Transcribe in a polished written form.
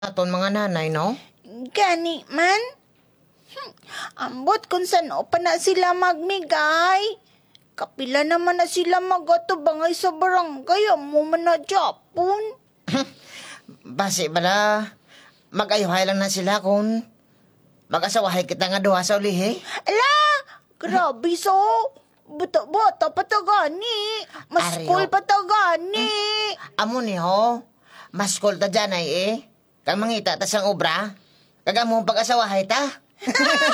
aton mga nanay, no? Gani man. Ambot kung saan pa na sila magmigay. Kapila naman na sila magatubangay sa barangay. Amo man na Japon. Basi bala, mag-ayuhay lang na sila kung mag-asawahay kita nga duha sa ulihi. Ala! Grabe so. Bata-bata pa ta gani. Maskul Ariyo. pa ta gani. Amo ni ho, mas cool ta dyan ay Kang mangita ta sang obra, kag among pag-asawahay ta.